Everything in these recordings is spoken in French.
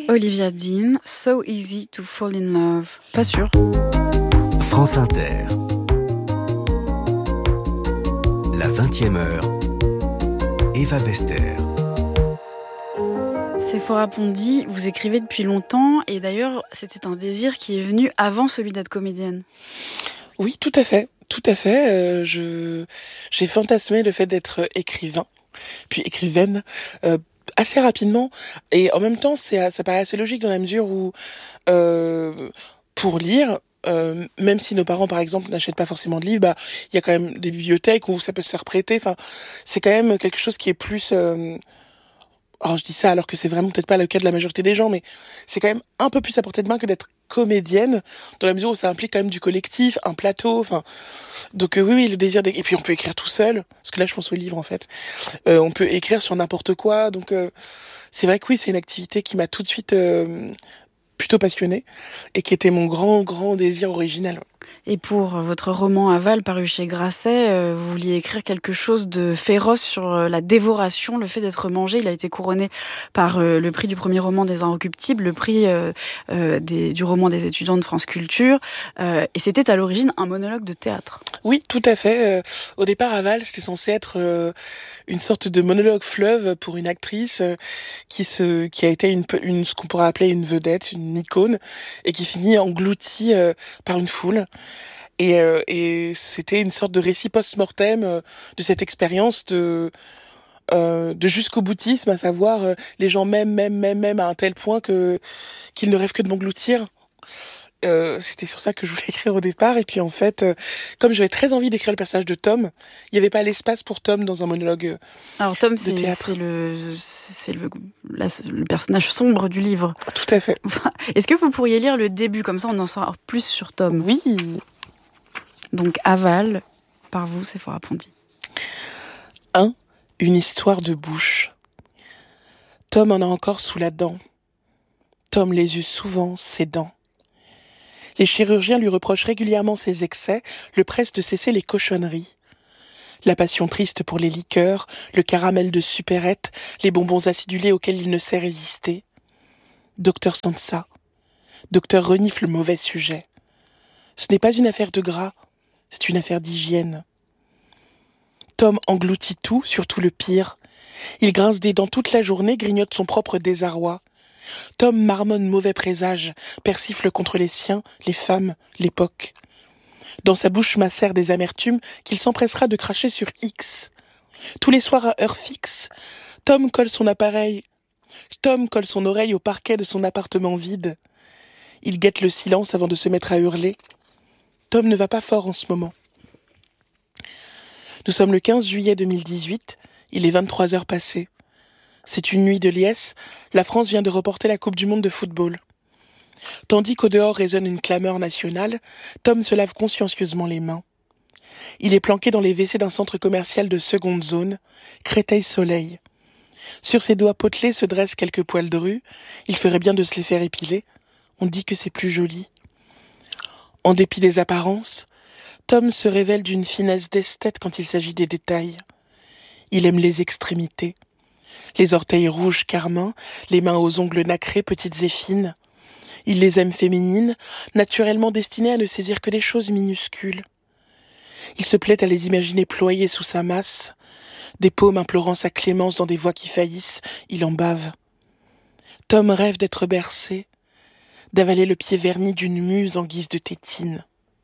Olivia Dean, So Easy to Fall in Love. Pas sûr. France Inter. La 20e heure. Eva Bester. Séphora Pondy, vous écrivez depuis longtemps et d'ailleurs c'était un désir qui est venu avant celui d'être comédienne. Oui, tout à fait. Tout à fait. J'ai fantasmé le fait d'être écrivain, puis écrivaine, assez rapidement. Et en même temps, ça paraît assez logique dans la mesure où, pour lire, même si nos parents, par exemple, n'achètent pas forcément de livres, il y a quand même des bibliothèques où ça peut se faire prêter. Enfin, c'est quand même quelque chose qui est plus... alors je dis ça alors que c'est vraiment peut-être pas le cas de la majorité des gens, mais c'est quand même un peu plus à portée de main que d'être comédienne, dans la mesure où ça implique quand même du collectif, un plateau, enfin... Donc oui, le désir et puis on peut écrire tout seul, parce que là je pense au livre en fait. On peut écrire sur n'importe quoi, donc c'est vrai que oui, c'est une activité qui m'a tout de suite plutôt passionnée, et qui était mon grand désir original. Et pour votre roman Aval, paru chez Grasset, vous vouliez écrire quelque chose de féroce sur la dévoration, le fait d'être mangé. Il a été couronné par le prix du premier roman des Inrecuptibles, le prix du roman des étudiants de France Culture. Et c'était à l'origine un monologue de théâtre. Oui, tout à fait. Au départ, Aval, c'était censé être une sorte de monologue fleuve pour une actrice qui a été ce qu'on pourrait appeler une vedette, une icône, et qui finit engloutie par une foule. Et c'était une sorte de récit post-mortem de cette expérience de jusqu'au boutisme, à savoir les gens m'aiment à un tel point qu'ils ne rêvent que de m'engloutir. C'était sur ça que je voulais écrire au départ, et puis en fait, comme j'avais très envie d'écrire le personnage de Tom, il n'y avait pas l'espace pour Tom dans un monologue. Alors Tom, c'est le personnage sombre du livre. Tout à fait. Est-ce que vous pourriez lire le début, comme ça on en saura plus sur Tom? Oui. Donc Aval, par vous, Séphora Pondy. 1. Une histoire de bouche. Tom en a encore sous la dent. Tom les eut souvent, ses dents. Les chirurgiens lui reprochent régulièrement ses excès, le pressent de cesser les cochonneries. La passion triste pour les liqueurs, le caramel de supérette, les bonbons acidulés auxquels il ne sait résister. Docteur Sansa. Docteur renifle le mauvais sujet. Ce n'est pas une affaire de gras, c'est une affaire d'hygiène. Tom engloutit tout, surtout le pire. Il grince des dents toute la journée, grignote son propre désarroi. Tom marmonne mauvais présage, persifle contre les siens, les femmes, l'époque. Dans sa bouche macère des amertumes qu'il s'empressera de cracher sur X. Tous les soirs à heure fixe, Tom colle son oreille au parquet de son appartement vide. Il guette le silence avant de se mettre à hurler. Tom ne va pas fort en ce moment. Nous sommes le 15 juillet 2018, il est 23h passées. C'est une nuit de liesse, la France vient de reporter la Coupe du Monde de football. Tandis qu'au dehors résonne une clameur nationale, Tom se lave consciencieusement les mains. Il est planqué dans les WC d'un centre commercial de seconde zone, Créteil-Soleil. Sur ses doigts potelés se dressent quelques poils de rue, il ferait bien de se les faire épiler. On dit que c'est plus joli. En dépit des apparences, Tom se révèle d'une finesse d'esthète quand il s'agit des détails. Il aime les extrémités. Les orteils rouges carmin, les mains aux ongles nacrés, petites et fines. Il les aime féminines, naturellement destinées à ne saisir que des choses minuscules. Il se plaît à les imaginer ployées sous sa masse, des paumes implorant sa clémence dans des voix qui faillissent, il en bave. Tom rêve d'être bercé, d'avaler le pied verni d'une muse en guise de tétine.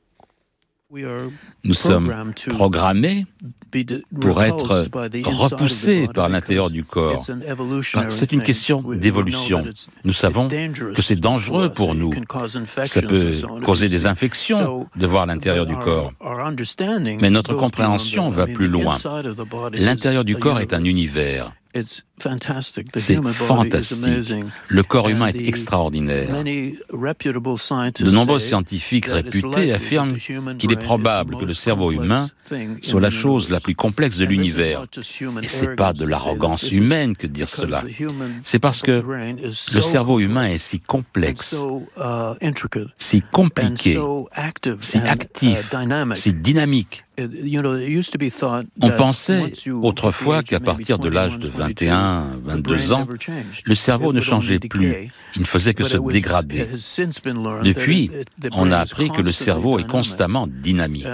Nous sommes programmés pour être repoussés par l'intérieur du corps. C'est une question d'évolution. Nous savons que c'est dangereux pour nous. Ça peut causer des infections de voir l'intérieur du corps. Mais notre compréhension va plus loin. L'intérieur du corps est un univers. C'est fantastique. Le corps humain est extraordinaire. De nombreux scientifiques réputés affirment qu'il est probable que le cerveau humain soit la chose la plus complexe de l'univers. Et c'est pas de l'arrogance humaine que de dire cela. C'est parce que le cerveau humain est si complexe, si compliqué, si actif, si dynamique, On pensait autrefois qu'à partir de l'âge de 21, 22 ans, le cerveau ne changeait plus, il ne faisait que se dégrader. Depuis, on a appris que le cerveau est constamment dynamique.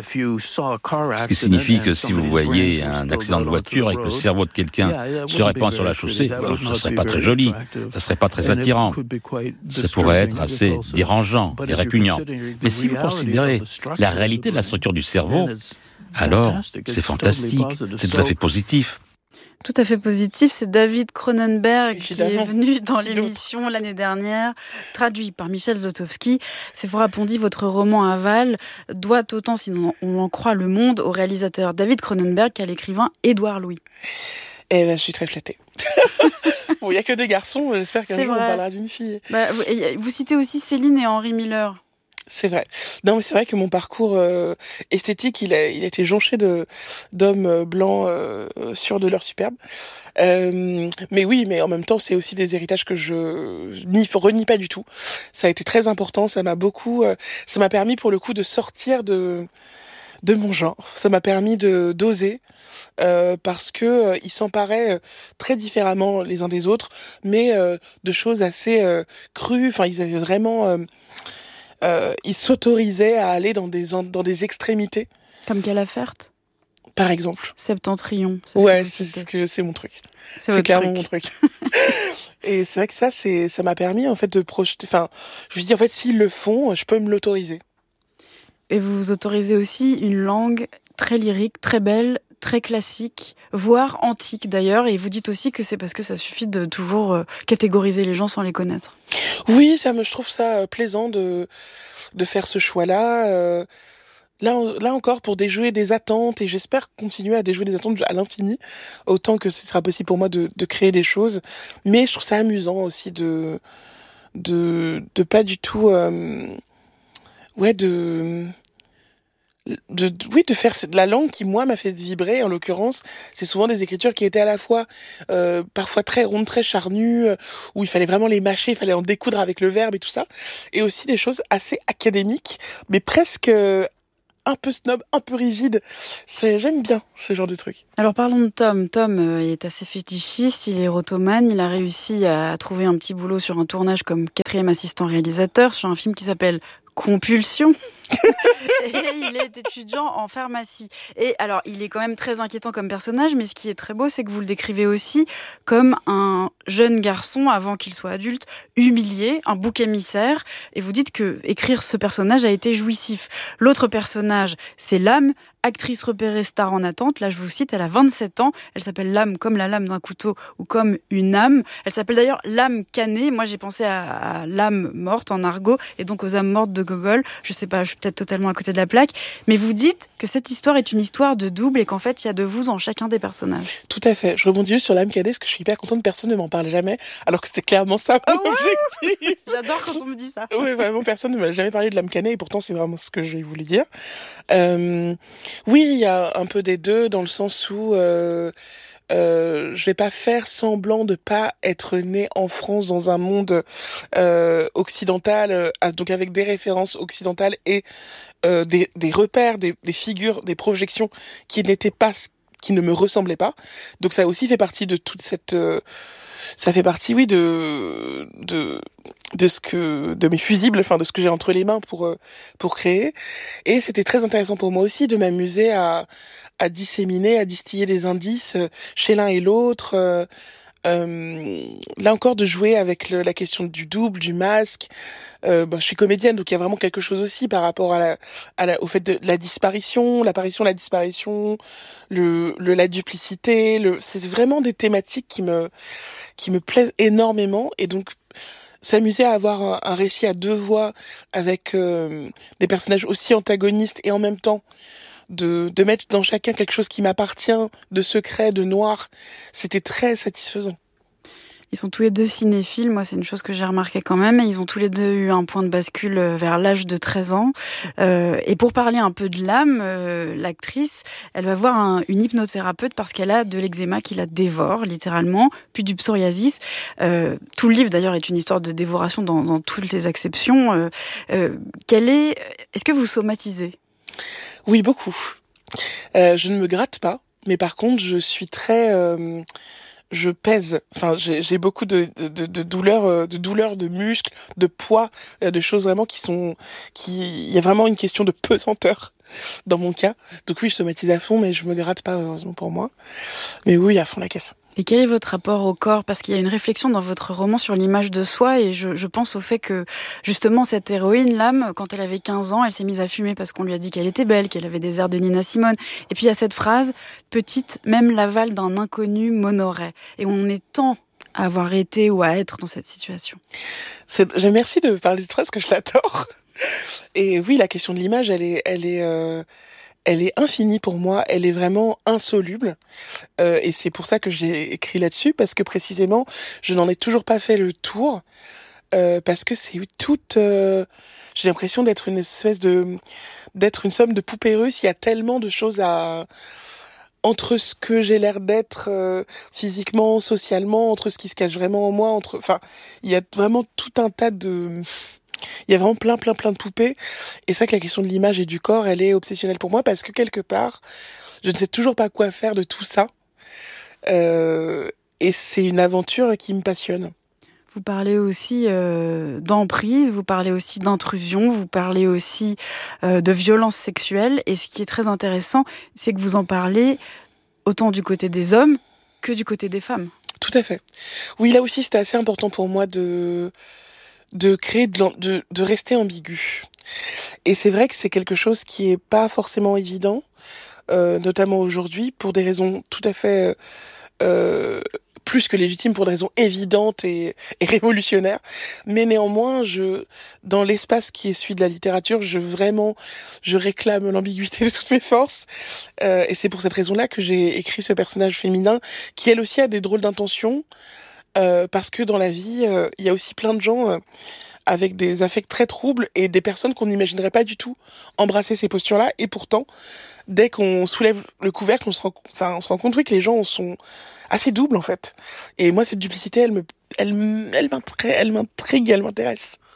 Ce qui signifie que si vous voyez un accident de voiture et que le cerveau de quelqu'un se répand sur la chaussée, ça ne serait pas très joli, ça ne serait pas très attirant. Ça pourrait être assez dérangeant et répugnant. Mais si vous considérez la réalité de la structure du cerveau, alors c'est fantastique, c'est tout à fait positif. Tout à fait positif, c'est David Cronenberg qui est venu dans l'émission l'année dernière, traduit par Michel Zlotowski. Séphora Pondy, votre roman Aval doit autant, sinon on en croit le monde, au réalisateur David Cronenberg qu'à l'écrivain Édouard Louis. Eh ben, je suis très flattée. Bon, il n'y a que des garçons, j'espère qu'un jour on parlera d'une fille. Vous citez aussi Céline et Henri Miller. C'est vrai. Non, mais c'est vrai que mon parcours esthétique, il a été jonché d'hommes blancs sûrs de leur superbe. Mais oui, mais en même temps, c'est aussi des héritages que je renie pas du tout. Ça a été très important. Ça m'a permis pour le coup de sortir de mon genre. Ça m'a permis d'oser. Parce que ils s'emparaient très différemment les uns des autres, mais de choses assez crues. Enfin, ils avaient vraiment, ils s'autorisaient à aller dans des extrémités. Comme Calafert, par exemple. Septentrion. C'est mon truc. C'est clairement mon truc. Et c'est vrai que ça m'a permis en fait de projeter. Enfin, je me dis en fait, s'ils le font, je peux me l'autoriser. Et vous vous autorisez aussi une langue très lyrique, très belle, très classique, voire antique d'ailleurs, et vous dites aussi que c'est parce que ça suffit de toujours catégoriser les gens sans les connaître. Oui, je trouve ça plaisant de faire ce choix-là. Là encore, pour déjouer des attentes, et j'espère continuer à déjouer des attentes à l'infini, autant que ce sera possible pour moi de créer des choses. Mais je trouve ça amusant aussi de pas du tout... de faire de la langue qui, moi, m'a fait vibrer. En l'occurrence, c'est souvent des écritures qui étaient à la fois parfois très rondes, très charnues, où il fallait vraiment les mâcher, il fallait en découdre avec le verbe et tout ça. Et aussi des choses assez académiques, mais presque un peu snob, un peu rigide. J'aime bien ce genre de truc. Alors parlons de Tom. Tom est assez fétichiste, il est érotomane, il a réussi à trouver un petit boulot sur un tournage comme 4e assistant réalisateur sur un film qui s'appelle Compulsion. Et il est étudiant en pharmacie. Et alors, il est quand même très inquiétant comme personnage, mais ce qui est très beau, c'est que vous le décrivez aussi comme un jeune garçon, avant qu'il soit adulte, humilié, un bouc émissaire. Et vous dites que écrire ce personnage a été jouissif. L'autre personnage, c'est Lame, actrice repérée, star en attente. Là, je vous cite, elle a 27 ans. Elle s'appelle Lame comme la lame d'un couteau ou comme une âme. Elle s'appelle d'ailleurs Lame Canée. Moi, j'ai pensé à l'âme morte en argot et donc aux âmes mortes de Gogol. Je sais pas, je suis peut-être totalement à côté de la plaque. Mais vous dites que cette histoire est une histoire de double et qu'en fait, il y a de vous en chacun des personnages. Tout à fait. Je rebondis juste sur Lame Canée parce que je suis hyper contente, personne ne m'en parle jamais, alors que c'était clairement ça mon objectif. J'adore quand on me dit ça. Oui, vraiment, personne ne m'a jamais parlé de Lame Canée et pourtant, c'est vraiment ce que je voulais dire. Oui, il y a un peu des deux dans le sens où je vais pas faire semblant de pas être née en France dans un monde occidental, donc avec des références occidentales et des repères, des figures, des projections qui ne me ressemblaient pas. Donc ça aussi fait partie de toute cette ça fait partie, oui, de mes fusibles, enfin de ce que j'ai entre les mains pour créer. Et c'était très intéressant pour moi aussi de m'amuser à disséminer, à distiller des indices chez l'un et l'autre. Là encore, de jouer avec la question du double, du masque. Je suis comédienne, donc il y a vraiment quelque chose aussi par rapport au fait de la disparition, l'apparition, la disparition, la duplicité. C'est vraiment des thématiques qui me plaisent énormément, et donc s'amuser à avoir un récit à deux voix avec des personnages aussi antagonistes et en même temps de mettre dans chacun quelque chose qui m'appartient, de secret, de noir, c'était très satisfaisant. Ils sont tous les deux cinéphiles, moi c'est une chose que j'ai remarqué quand même, et ils ont tous les deux eu un point de bascule vers l'âge de 13 ans. Et pour parler un peu de Lame, l'actrice, elle va voir une hypnothérapeute parce qu'elle a de l'eczéma qui la dévore, littéralement, puis du psoriasis. Tout le livre d'ailleurs est une histoire de dévoration dans toutes les acceptions. Est-ce que vous somatisez ? Oui, beaucoup. Je ne me gratte pas, mais par contre, je suis très... je pèse. Enfin, j'ai beaucoup de douleurs, de muscles, de poids, de choses vraiment il y a vraiment une question de pesanteur dans mon cas. Donc oui, je somatise à fond, mais je me gratte pas, heureusement pour moi. Mais oui, à fond la caisse. Et quel est votre rapport au corps ? Parce qu'il y a une réflexion dans votre roman sur l'image de soi, et je pense au fait que, justement, cette héroïne, l'âme, quand elle avait 15 ans, elle s'est mise à fumer parce qu'on lui a dit qu'elle était belle, qu'elle avait des airs de Nina Simone. Et puis il y a cette phrase, « Petite, même l'aval d'un inconnu m'honorait ». Et on est tant à avoir été ou à être dans cette situation. Merci de parler de ça, parce que je l'adore. Et oui, la question de l'image, elle est infinie pour moi, elle est vraiment insoluble. Et c'est pour ça que j'ai écrit là-dessus, parce que précisément, je n'en ai toujours pas fait le tour, parce que c'est j'ai l'impression d'être une somme de poupées russes. Il y a tellement de choses entre ce que j'ai l'air d'être physiquement, socialement, entre ce qui se cache vraiment en moi, il y a vraiment tout un tas de... Il y a vraiment plein de poupées. Et c'est vrai que la question de l'image et du corps, elle est obsessionnelle pour moi, parce que quelque part, je ne sais toujours pas quoi faire de tout ça. Et c'est une aventure qui me passionne. Vous parlez aussi d'emprise, vous parlez aussi d'intrusion, vous parlez aussi de violence sexuelle. Et ce qui est très intéressant, c'est que vous en parlez autant du côté des hommes que du côté des femmes. Tout à fait. Oui, là aussi, c'était assez important pour moi de créer, de rester ambigu. Et c'est vrai que c'est quelque chose qui est pas forcément évident, notamment aujourd'hui, pour des raisons tout à fait plus que légitimes, pour des raisons évidentes et révolutionnaires. Mais néanmoins, dans l'espace qui est celui de la littérature, je réclame l'ambiguïté de toutes mes forces. Et c'est pour cette raison-là que j'ai écrit ce personnage féminin, qui elle aussi a des drôles d'intentions, parce que dans la vie, il y a aussi plein de gens avec des affects très troubles, et des personnes qu'on n'imaginerait pas du tout embrasser ces postures-là. Et pourtant, dès qu'on soulève le couvercle, on se rend compte, oui, que les gens sont assez doubles, en fait. Et moi, cette duplicité, elle m'intrigue, elle m'intéresse.